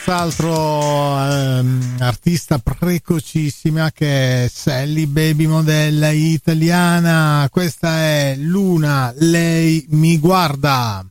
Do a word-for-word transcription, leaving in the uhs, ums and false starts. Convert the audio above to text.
Altro ehm, artista precocissima che è Sally, baby modella italiana. Questa è Luna, lei mi guarda.